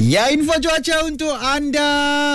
Ya, info cuaca untuk anda.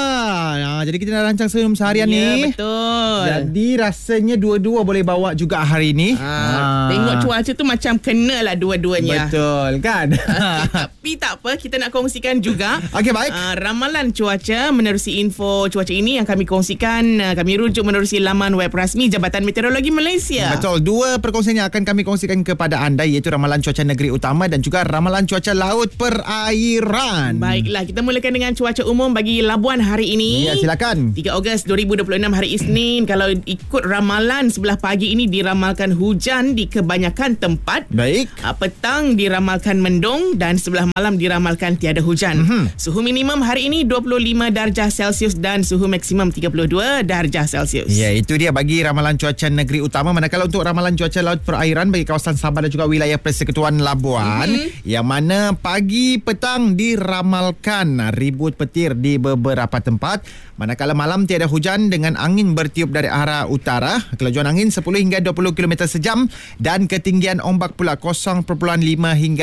Jadi kita dah rancang sebelum seharian ni. Ya, betul. Jadi rasanya dua-dua boleh bawa juga hari ni. Tengok cuaca tu macam kenalah dua-duanya. Betul kan? Tapi tak apa, kita nak kongsikan juga. Okey, baik. Ramalan cuaca menerusi info cuaca ini yang kami kongsikan. Kami rujuk menerusi laman web rasmi Jabatan Meteorologi Malaysia. Betul. Dua perkongsian yang akan kami kongsikan kepada anda, iaitu ramalan cuaca negeri utama dan juga ramalan cuaca laut perairan. Baiklah, kita mulakan dengan cuaca umum bagi Labuan hari ini. Ya, silakan. 3 Ogos 2026 hari Isnin. Kalau ikut ramalan sebelah pagi ini diramalkan hujan di kebanyakan tempat. Baik. Petang diramalkan mendung dan sebelah malam diramalkan tiada hujan. Suhu minimum hari ini 25 darjah Celsius dan suhu maksimum 32 darjah Celsius. Ya, itu dia bagi ramalan cuaca negeri utama. Manakala untuk ramalan cuaca laut perairan bagi kawasan Sabah dan juga wilayah Persekutuan Labuan, yang mana pagi petang diramalkan ribut petir di beberapa tempat. Manakala malam tiada hujan dengan angin bertiup dari arah utara. Kelajuan angin 10 hingga 20 km sejam dan ketinggian ombak pula 0.5 hingga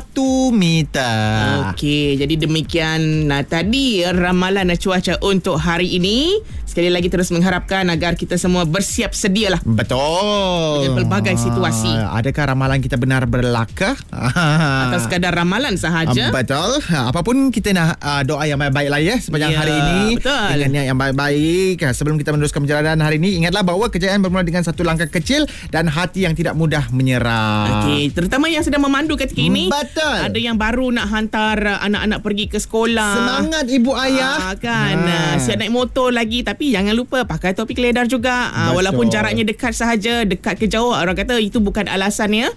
1 meter. Okey, jadi demikian tadi ramalan cuaca untuk hari ini. Sekali lagi terus mengharapkan agar kita semua bersiap sedialah. Betul. Dengan pelbagai situasi. Adakah ramalan kita benar berlaka? Atau sekadar ramalan sahaja? Betul. Apapun kita nak doa yang baik-baik lah ya sepanjang hari ini. Betul. Dengan niat yang baik-baik. Sebelum kita meneruskan perjalanan hari ini, ingatlah bahawa kejayaan bermula dengan satu langkah kecil dan hati yang tidak mudah menyerah. Okey, terutama yang sedang memandu ketika ini. Betul. Ada yang baru nak hantar anak-anak pergi ke sekolah. Semangat ibu ayah. Siap naik motor lagi, tapi jangan lupa pakai topi keledar juga. Walaupun jaraknya dekat sahaja, dekat ke jauh, orang kata itu bukan alasan ya.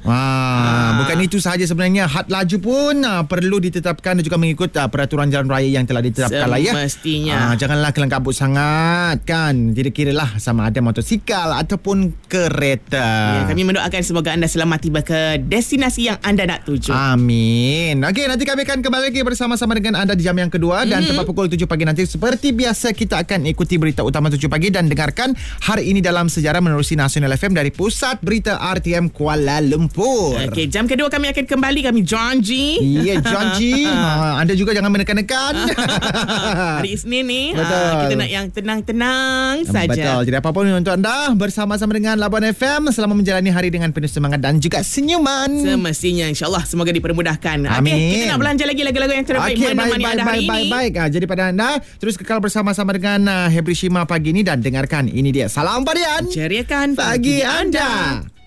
Bukan itu sahaja sebenarnya, had laju pun perlu ditetapkan dan juga mengikut peraturan jalan raya yang telah ditetapkan lah ya. Semestinya. Janganlah kelang kabut sangat kan. Jadi kiralah sama ada motosikal ataupun kereta. Ya, kami mendoakan semoga anda selamat tiba ke destinasi yang anda nak tuju. Amin. Okey, nanti kami akan kembali lagi bersama-sama dengan anda di jam yang kedua dan tepat pukul 7 pagi nanti seperti biasa kita akan ikuti berita utama 7 pagi dan dengarkan hari ini dalam sejarah menerusi Nasional FM dari Pusat Berita RTM Kuala Lumpur. Okey, jam kedua kami akan kembali, kami janji. Ya, janji. Anda juga jangan menekan-nekan. Hari Isnin ni Betul. kita nak yang tenang-tenang saja. Betul. Jadi apapun untuk anda bersama-sama dengan Labuan FM selama menjalani hari dengan penuh semangat dan juga senyuman. Semestinya, insyaAllah semoga dipermudahkan. Amin. Okey, kita nak belanja lagi lagu-lagu yang terbaik. Mana-mana ada hari ini. Baik. Jadi pada anda terus kekal bersama-sama dengan Hebri Shima pagi ini dan dengarkan ini dia Salam Padian. Ceriakan Pagi anda.